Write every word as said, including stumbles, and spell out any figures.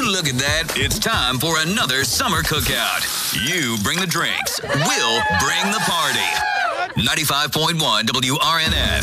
look at that. It's time for another summer cookout. You bring the drinks. We'll bring the party. ninety-five point one W R N S.